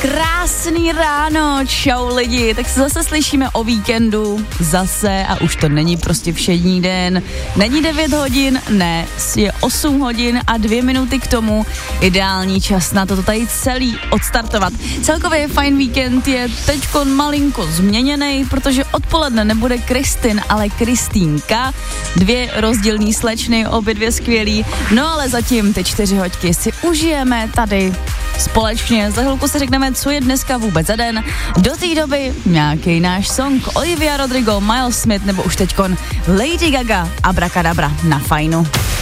Krásný ráno, čau lidi, tak se zase slyšíme o víkendu, zase a už to není prostě všední den, není 9 hodin, ne, je 8 hodin a 2 minuty k tomu, ideální čas na to tady celý odstartovat. Celkově fajn víkend je teďko malinko změněný, protože odpoledne nebude Kristin, ale Kristýnka, 2 rozdílný slečny, obě 2 skvělý, no ale zatím ty 4 hoďky si užijeme tady společně. Za chvilku si řekneme, co je dneska vůbec za den. Do té doby nějaký náš song Olivia Rodrigo, Miles Smith nebo už teďkon Lady Gaga Abracadabra na fajnu.